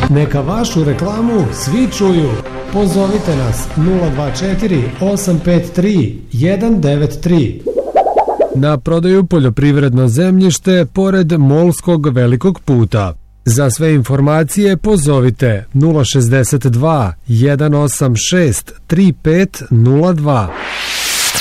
Neka vašu reklamu svi čuju. Pozovite nas 024 853 193. Na prodaju poljoprivredno zemljište pored Molskog velikog puta. Za sve informacije pozovite 062 186 3502.